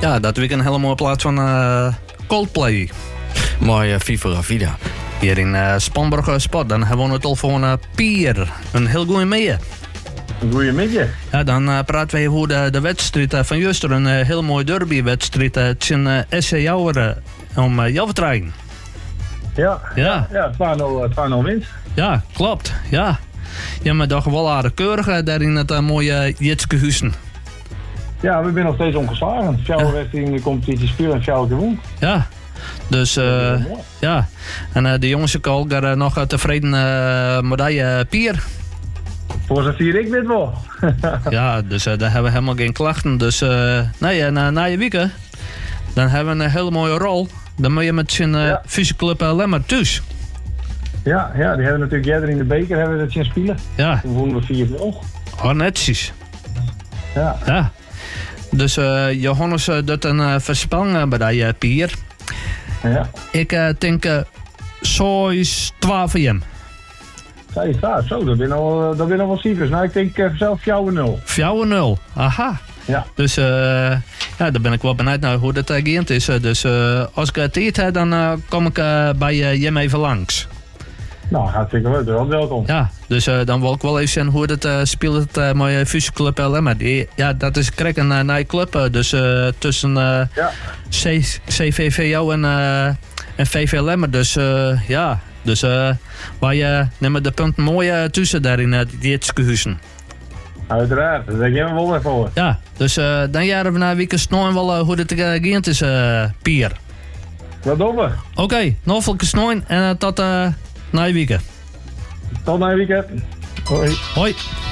Ja, dat weekend een hele mooie plaats van Coldplay. Mooie Viva Vida. Hier in Spanborg Sport. Dan hebben we het al voor Pier. Een heel goeie middag. Een goeie middag. Ja, dan praten we over de wedstrijd van Juster. Een heel mooi derbywedstrijd tussen SC Jouweren om jou vertrouwen. Ja, 2-0 winst. Ja, klopt. Ja. Je hebt toch wel aardig keurig daar in het mooie Jitske Huizen. Ja, we zijn nog steeds ongeslagen. Fjouwer werd in de competitie spelen en Fjouwer gewonnen. Ja. Dus ja. En de jongens ook nog tevreden medaille Pier. Voor zo'n vier ik dit wel. Ja, dus daar hebben we helemaal geen klachten. Dus na je weekend, dan hebben we een hele mooie rol. Dan moet je met zijn fysieclub Lemmer thuis. Ja, die hebben natuurlijk eerder in de beker hebben we dat zien spelen. Ja. Toen wonnen we 4-0. Oh, netjes. Ja. Dus Johannes doet een voorspelling bij die Pier. Ja. Ik denk zoiets 12 van hem. Ja, zo, dat ben al wel cijfers. Nou, ik denk zelf 4-0. 4-0, aha. Ja. Dus daar ben ik wel benieuwd naar hoe dat geënt is. Dus als ik tijd heb, dan kom ik bij Jem even langs. Nou, hartstikke leuk. Wel welkom. Ja, dus dan wil ik wel even zien hoe dat speelt het mooie fusieclub LM. Ja, dat is correct een nieuwe club. Dus tussen CVVO en VVLM. Dus ja, dus wij nemen de punten mooi tussen daar in dit huizen. Uiteraard, daar denk jij wel weer voor. Ja, dus dan jaren we na weekend snor wel hoe het geënt is, Pier. Wat doen we? Oké, nog veel snor en tot na je weekend. Tot na je weekend. Hoi. Hoi.